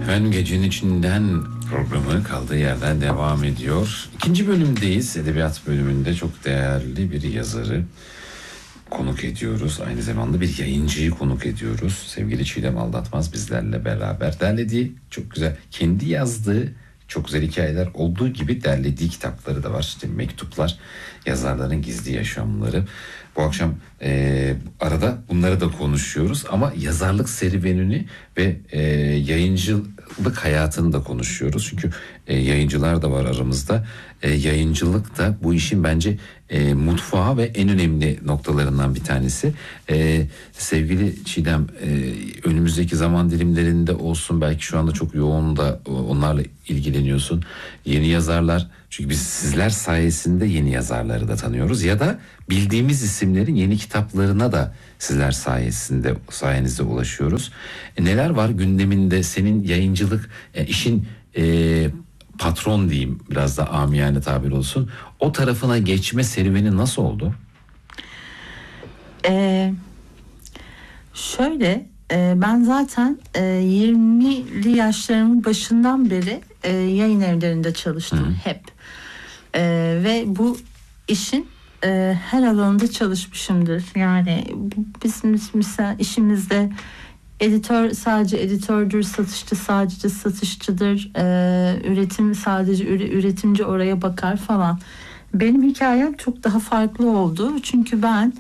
Efendim Gecenin İçinden programı kaldığı yerden devam ediyor. İkinci bölümdeyiz. Edebiyat bölümünde çok değerli bir yazarı konuk ediyoruz. Aynı zamanda bir yayıncıyı konuk ediyoruz. Sevgili Çiğdem Aldatmaz bizlerle beraber. Derlediği çok güzel, kendi yazdığı çok güzel hikayeler olduğu gibi derlediği kitapları da var. İşte mektuplar, yazarların gizli yaşamları. Bu akşam arada bunları da konuşuyoruz ama yazarlık serüvenini ve yayıncılık hayatını da konuşuyoruz. Çünkü yayıncılar da var aramızda. Yayıncılık da bu işin bence mutfağı ve en önemli noktalarından bir tanesi. Sevgili Çiğdem, önümüzdeki zaman dilimlerinde olsun, belki şu anda çok yoğun da onlarla ilgileniyorsun. Yeni yazarlar, çünkü biz sizler sayesinde yeni yazarları da tanıyoruz ya da bildiğimiz isimlerin yeni kitaplarına da sizler sayenizde ulaşıyoruz. Neler var gündeminde senin yayıncılık işin patron diyeyim, biraz da amiyane tabir olsun, o tarafına geçme serüveni nasıl oldu? Ben zaten 20'li yaşlarımın başından beri yayın evlerinde çalıştım hep. Ve bu işin her alanında çalışmışımdır. Yani bizim mesela işimizde editör sadece editördür, satışçı sadece satışçıdır, üretim sadece üretimci oraya bakar falan. Benim hikayem çok daha farklı oldu. Çünkü ben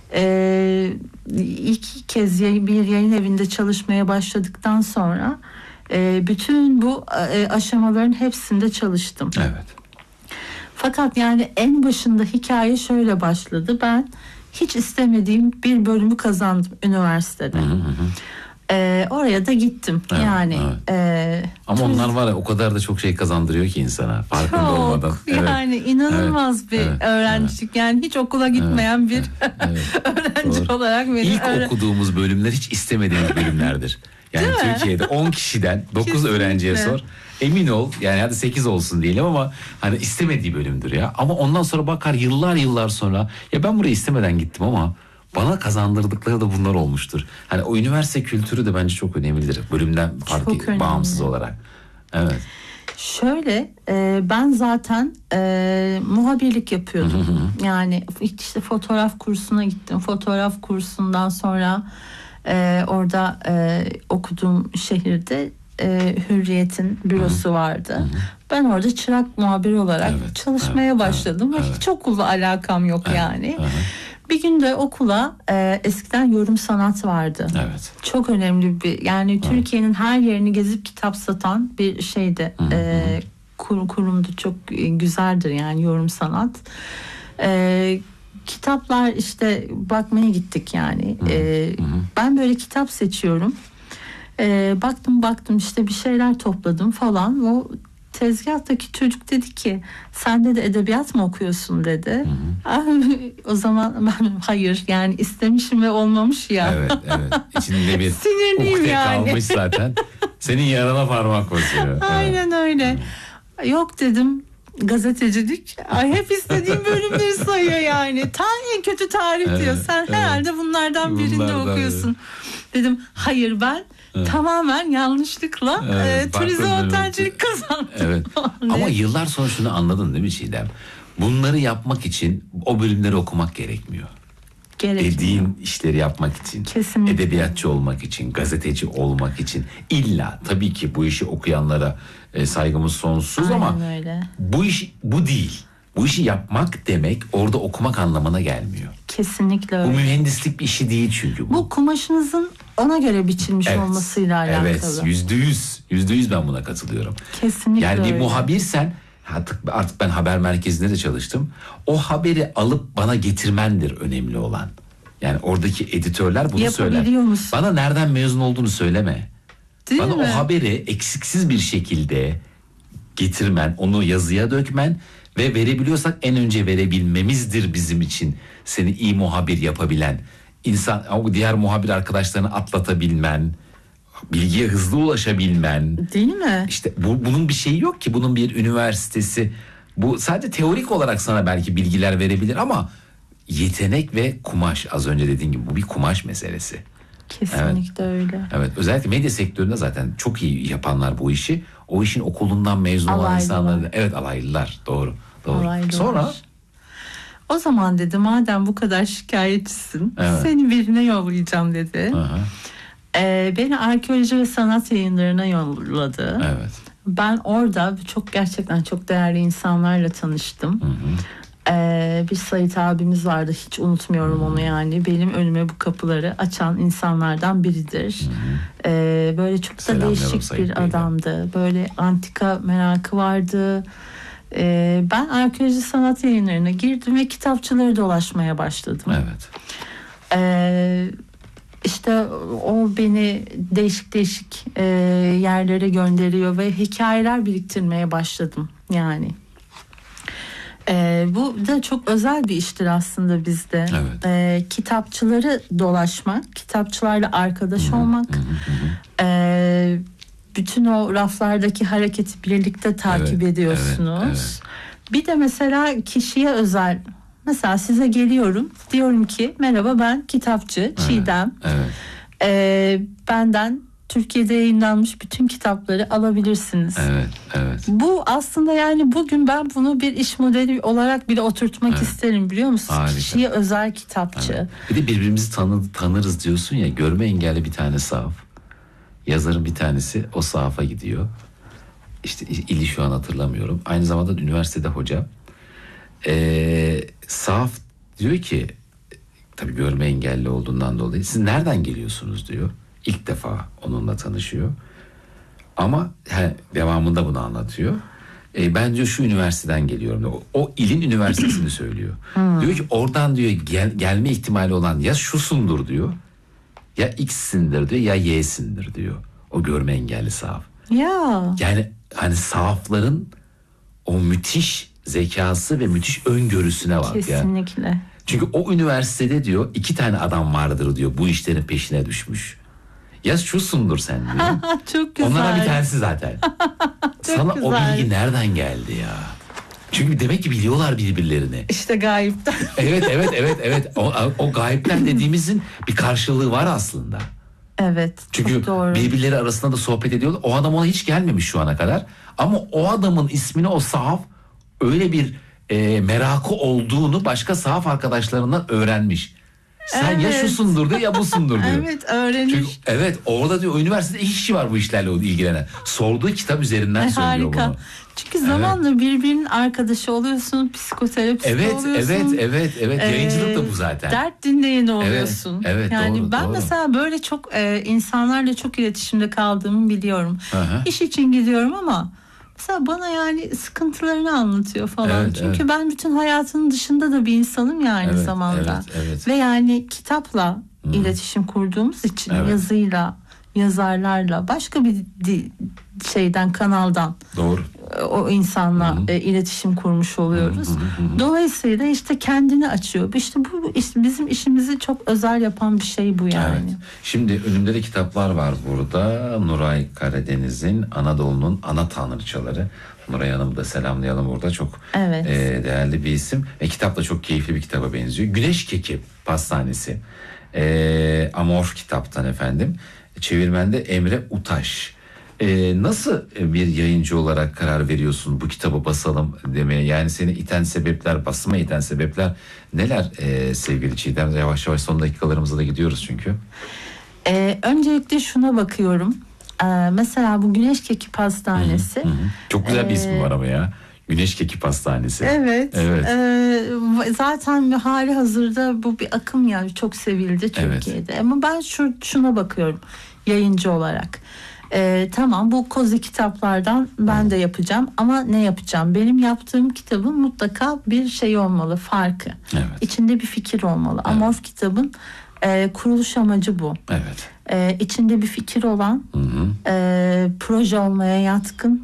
ilk kez bir yayın evinde çalışmaya başladıktan sonra bütün bu aşamaların hepsinde çalıştım. Evet. Fakat yani en başında hikaye şöyle başladı. Ben hiç istemediğim bir bölümü kazandım üniversitede. Oraya da gittim. Evet, yani. Evet. Ama onlar var ya, o kadar da çok şey kazandırıyor ki insana farkında çok, olmadan. Yani inanılmaz bir öğrencilik. Evet. Yani hiç okula gitmeyen bir öğrenci Doğru. olarak İlk okuduğumuz bölümler hiç istemediğimiz bölümlerdir. Yani Türkiye'de 10 kişiden 9 öğrenciye sor. Emin ol, yani hadi 8 olsun diyelim ama hani istemediği bölümdür ya. Ama ondan sonra bakar yıllar sonra, ya ben buraya istemeden gittim ama bana kazandırdıkları da bunlar olmuştur. Hani o üniversite kültürü de bence çok önemlidir. Bölümden farklı, bağımsız olarak. Evet. Şöyle, ben zaten muhabirlik yapıyordum. Yani işte fotoğraf kursuna gittim. Fotoğraf kursundan sonra orada okuduğum şehirde Hürriyet'in bürosu vardı. Ben orada çırak muhabir olarak çalışmaya başladım. Evet. Hiç okulla alakam yok yani. Bir gün de okula eskiden yorum sanat vardı. Evet. Çok önemli bir, yani Türkiye'nin her yerini gezip kitap satan bir şeydi. Kurumdu, çok güzeldir yani yorum sanat. Kitaplar işte bakmaya gittik yani. Ben böyle kitap seçiyorum. Baktım işte bir şeyler topladım falan. O tezgahtaki çocuk dedi ki, sen de edebiyat mı okuyorsun dedi. O zaman ben hayır, yani istemişim ve olmamış ya. Evet. İçinde bir sinirliyim yani. Kalmış zaten. Senin yarana parmak basıyor. Aynen öyle. Yok dedim, gazetecilik. Hep istediğim bölümleri sayıyor yani. En kötü tarih diyor. Sen herhalde bunlardan birinde okuyorsun. Dedim hayır, ben tamamen yanlışlıkla turizm otelcilik kazandım. Evet. Ama yıllar sonra şunu anladın değil mi Çiğdem? Bunları yapmak için o bölümleri okumak gerekmiyor. Dediğin işleri yapmak için, kesinlikle, edebiyatçı olmak için, gazeteci olmak için, illa tabii ki bu işi okuyanlara saygımız sonsuz. Aynen ama öyle. Bu iş bu değil. Bu işi yapmak demek orada okumak anlamına gelmiyor. Kesinlikle öyle. Bu mühendislik bir işi değil çünkü bu. Bu kumaşınızın ona göre biçilmiş olmasıyla alakalı. Evet, %100 ben buna katılıyorum. Kesinlikle yani öyle. Bir muhabirsen, artık ben haber merkezinde de çalıştım. O haberi alıp bana getirmendir önemli olan. Yani oradaki editörler bunu söyler. Musun? Bana nereden mezun olduğunu söyleme. Değil bana mi? O haberi eksiksiz bir şekilde getirmen, onu yazıya dökmen ve verebiliyorsak en önce verebilmemizdir bizim için seni iyi muhabir yapabilen. İnsan, o diğer muhabir arkadaşlarını atlatabilmen, bilgiye hızlı ulaşabilmen. Değil mi? İşte bunun bir şeyi yok ki, bunun bir üniversitesi. Bu sadece teorik olarak sana belki bilgiler verebilir ama yetenek ve kumaş, az önce dediğin gibi bu bir kumaş meselesi. Kesinlikle öyle. Evet, özellikle medya sektöründe zaten çok iyi yapanlar bu işi. O işin okulundan mezun olan Alaylılar. insanlar. Evet, alaylılar. Doğru. Alaylılar. Sonra o zaman dedi, madem bu kadar şikayetçisin, seni birine yollayacağım dedi. Beni Arkeoloji ve Sanat Yayınları'na yolladı. Evet. Ben orada gerçekten çok değerli insanlarla tanıştım. Bir Sait abimiz vardı, hiç unutmuyorum onu yani. Benim önüme bu kapıları açan insanlardan biridir. Böyle çok da değişik bir adamdı. Böyle antika merakı vardı. Ben Arkeoloji Sanat Yayınları'na girdim ve kitapçıları dolaşmaya başladım. Evet. İşte o beni değişik yerlere gönderiyor ve hikayeler biriktirmeye başladım yani. Bu da çok özel bir iştir aslında bizde. Evet. Kitapçıları dolaşmak, kitapçılarla arkadaş olmak, bütün o raflardaki hareketi birlikte takip ediyorsunuz. Evet. Bir de mesela kişiye özel, mesela size geliyorum, diyorum ki merhaba, ben kitapçı Çiğdem. Benden Türkiye'de yayınlanmış bütün kitapları alabilirsiniz. Evet. Bu aslında yani bugün ben bunu bir iş modeli olarak bile oturtmak isterim, biliyor musunuz? Harika. Kişiye özel kitapçı. Evet. Bir de birbirimizi tanırız diyorsun ya, görme engelli bir tane sahaf. Yazarın bir tanesi o sahafa gidiyor. İşte ili şu an hatırlamıyorum. Aynı zamanda üniversitede hoca. Sahaf diyor ki, tabii görme engelli olduğundan dolayı, siz nereden geliyorsunuz diyor. İlk defa onunla tanışıyor. Ama devamında bunu anlatıyor. Ben diyor şu üniversiteden geliyorum diyor. O ilin üniversitesini söylüyor. Diyor ki oradan diyor gelme ihtimali olan ya şusundur diyor. Ya X'sindir diyor, ya Y'sindir diyor. O görme engelli sahaf. Ya. Yani hani sahafların o müthiş zekası ve müthiş öngörüsüne bak. Kesinlikle. Ya. Çünkü o üniversitede diyor 2 tane adam vardır diyor, bu işlerin peşine düşmüş. Ya şusundur sen diyor. Çok güzel. Onlardan bir tanesi zaten. Sana güzel. O bilgi nereden geldi ya? Çünkü demek ki biliyorlar birbirlerini. İşte gayipten. Evet. O gayipten dediğimizin bir karşılığı var aslında. Evet. Çünkü doğru. birbirleri arasında da sohbet ediyorlar. O adam ona hiç gelmemiş şu ana kadar. Ama o adamın ismini o sahaf öyle bir merakı olduğunu başka sahaf arkadaşlarından öğrenmiş. Sen ya şusundur diyor ya busundur diyor. Evet, öğrenmiş. Çünkü orada diyor üniversitede 2 kişi var bu işlerle ilgilenen. Sorduğu kitap üzerinden söylüyor harika. bunu. Çünkü zamanla birbirinin arkadaşı oluyorsun, psikoterapist oluyorsun. Evet. Yayıncılık da bu zaten. Dert dinleyeni oluyorsun. Evet, yani doğru, ben doğru. mesela böyle çok insanlarla çok iletişimde kaldığımı biliyorum. Aha. İş için gidiyorum ama mesela bana yani sıkıntılarını anlatıyor falan. Çünkü ben bütün hayatının dışında da bir insanım ya aynı zamanda. Evet. Ve yani kitapla iletişim kurduğumuz için yazıyla, yazarlarla, başka bir kanaldan doğru. O insanla iletişim kurmuş oluyoruz. Dolayısıyla işte kendini açıyor. İşte bu bizim işimizi çok özel yapan bir şey bu yani. Evet. Şimdi önümde de kitaplar var burada. Nuray Karadeniz'in Anadolu'nun Ana Tanrıçaları. Nuray Hanım'ı da selamlayalım burada. Çok değerli bir isim. Ve kitap da çok keyifli bir kitaba benziyor. Güneş Keki Pastanesi. Amorf kitaptan efendim. Çevirmende Emre Utaş. Nasıl bir yayıncı olarak karar veriyorsun bu kitabı basalım demeye? Yani seni iten sebepler, basıma iten sebepler neler sevgili Çiğdem? Yavaş yavaş son dakikalarımıza da gidiyoruz çünkü. Öncelikle şuna bakıyorum. Mesela bu Güneş Keki Pastanesi. Çok güzel bir ismi var ama ya. Güneş Keki Pastanesi. Evet. Zaten hali hazırda bu bir akım yani, çok sevildi Türkiye'de. Ama ben şuna bakıyorum yayıncı olarak. Tamam, bu kozi kitaplardan ben de yapacağım ama ne yapacağım? Benim yaptığım kitabın mutlaka bir şey olmalı, farkı. Evet. İçinde bir fikir olmalı. Amorf kitabın kuruluş amacı bu. Evet. İçinde bir fikir olan, proje olmaya yatkın,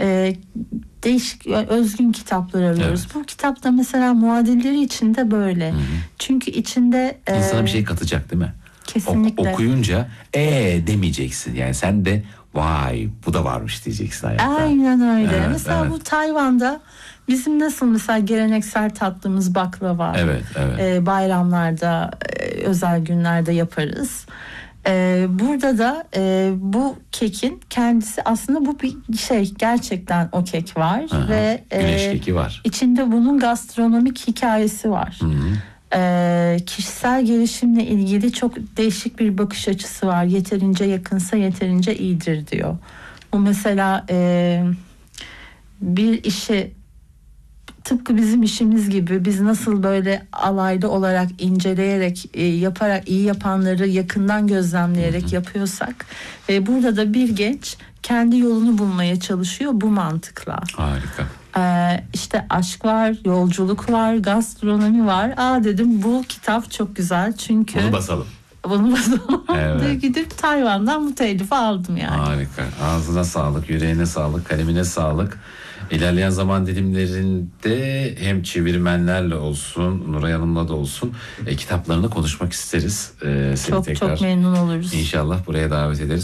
değişik, özgün kitaplar arıyoruz. Evet. Bu kitapta mesela muadilleri içinde böyle. Çünkü içinde İnsana bir şey katacak değil mi? Kesinlikle. Okuyunca demeyeceksin. Yani sen de vay bu da varmış diyeceksin hayatta. Aynen öyle. Mesela bu Tayvan'da bizim nasıl mesela geleneksel tatlımız baklava. Evet. Bayramlarda, özel günlerde yaparız. Burada da bu kekin kendisi aslında bu bir şey, gerçekten o kek var. Aha, ve güneş keki var. İçinde bunun gastronomik hikayesi var. Kişisel gelişimle ilgili çok değişik bir bakış açısı var. Yeterince yakınsa yeterince iyidir diyor. Bu mesela bir işi, tıpkı bizim işimiz gibi, biz nasıl böyle alaylı olarak inceleyerek yaparak iyi yapanları yakından gözlemleyerek yapıyorsak, burada da bir genç kendi yolunu bulmaya çalışıyor bu mantıkla. Harika. İşte aşk var, yolculuk var, gastronomi var. Dedim bu kitap çok güzel çünkü Bunu basalım. Evet. Gidip Tayvan'dan bu telifi aldım yani. Harika. Ağzına sağlık, yüreğine sağlık, kalemine sağlık. İlerleyen zaman dilimlerinde hem çevirmenlerle olsun, Nuray Hanım'la da olsun kitaplarını konuşmak isteriz. Seni Çok tekrar çok memnun oluruz. İnşallah buraya davet ederiz.